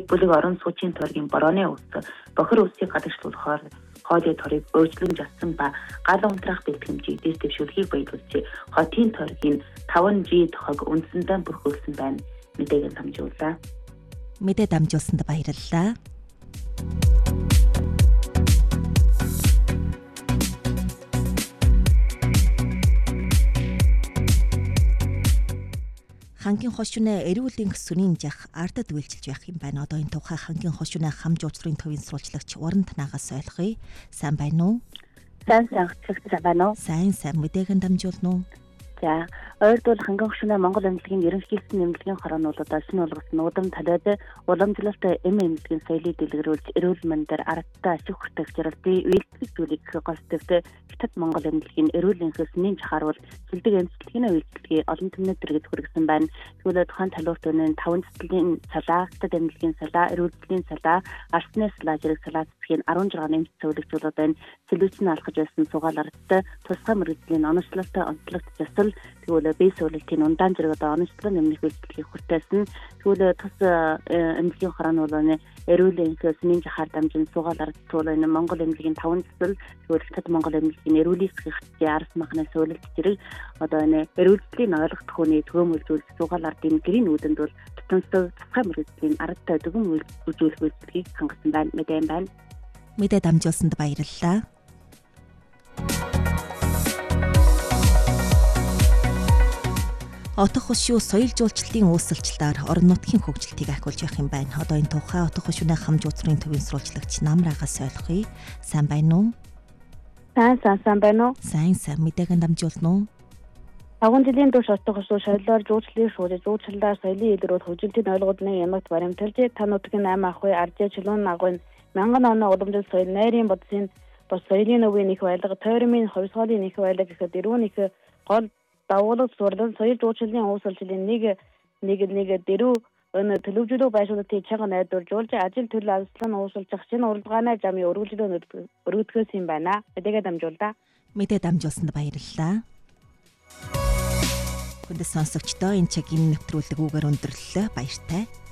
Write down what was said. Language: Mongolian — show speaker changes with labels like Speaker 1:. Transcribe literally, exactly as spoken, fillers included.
Speaker 1: нэг бүлэг орон сууцын тойргийн борооны ус бохир усыг гадагшлуулахаар хоолой торыг өөрчлөн жассан ба гал унтраах бэлтгэмжийг дэс дэвшүүлэхийг баялуулжээ. Хотын тойргийн таван жи тохог үндсэндээ бүрхүүлсэн байна. Мэдээг нь дамжууллаа.
Speaker 2: Мэдээ дамжуулсанд баярлалаа. Хангийн хошууны эрүүлийн сүнийн жах ардад үйлчилж байх юм байна. Одоо энэ тухай хангийн хошууны хамж уулзрын төвийн сурвалжлагч Уран Танаагаас ойлгоё. Сайн байна уу?
Speaker 3: Сайн сайн сайн байна уу?
Speaker 2: Сайн сайн мэдээгээр дамжуулна уу?
Speaker 3: За, ойрдуул хангийн хошууны Монгол эмнэлгийн ерөнхийлөгчийн эмнэлгийн хороонуулаад шинэ болгосон удам талиад уламжлалт эм эмнэлгийн соёлыг дэлгэрүүлж эрүүл мэндэд аргатай ашиг хүртэх зорилтын үйлчлэг зүйлийг гостөвтэй Хятад Монгол эмнэлгийн эрүүл энхээсний жахааруул шилдэг эмчилгээний үйлчлэгийг олон түмнээ дэргэд хүргэсэн байна. Тэгвэл тухайн талуурт өнөө таван цэцлийн салаа, Хятад эмнэлгийн салаа, эрүүлжлийн салаа, арсны салаа зэрэг салаа цэцгийн арван жирган эмч зөвлөгчүүлээд байна. Сэлүүцний алхаж байсан сугаал ардтай тусгай мэргэжлийн оночлолтой онцлогт засал тэгвэл бие суулалтын ундаан зэрэг одоо оночлон нэмэх үйлчлэгийг хүртээсэн. Тэгвэл тус эмнэлгийн хороонуулны эрүүл энхээсний жахаар дамжин сугаал ардтуул энэ Монгол эмнэлгийн таван цэцэл тэгвэл Хятад Монгол эмнэлгийн эрүүлийг сахихчийн арс махны суйлалт зэрэг одоо энэ эрүүлжлийн ойлгох хүний төгөөмөлжүүлж сугаал ардын гэрийн үүдэнд бол тутамсаг тусгай мэргэжлийн ардтай дүгэн үзүүлэх үйлчлэгийг хангасан байна. Мэдэн байна.
Speaker 2: Мэдээ дамжуулсанд баярлалаа. Отох хошуу соёл жуулчлалын үүсэлчлэлээр орон нутгийн хөгжилтийг ахиулж явах юм байна. Одоо энэ тухай Отох хошууны хамж уулзрын төвийн сурвалжлагч Намраагаас ойлгоё. Сайн байна уу?
Speaker 3: Сайн сайн сайн байна уу?
Speaker 2: Сайн сайн мэдээгээр дамжуулна уу?
Speaker 3: Агуун жилийн турш Отох хошуу соёлоор жуулчлалыг шуурж, жуулчлалаар соёлын илрүүд хөгжилтийн ойлголтны ямагт баримталж, та нутгийн аймаг ахуй аржээ чулуун агуун мянган оноо уламжлал соёл найрын бодсын бос соёлын өвийн их байлга, тойрмын хувьсгалын их байлга гэхэд дөрвөн их гол давуулт сурлан соёл жуулчлалын үүсэлжлийн нэг нэг нэг дөрөв өн төлөвлөлөө байшуултын чанга найдваржуулж ажил төлөв алслан уусалчих шинэ уралдааны замын өргөжлөө өргөдгөөс юм байна. Мэдээгээ дамжууллаа.
Speaker 2: Мэдээ дамжуулсанд баярлалаа. Хүндэс сонсогчдоо энэ чигийн нэвтрүүлэг үгээр өндөрлөлөө баяртай.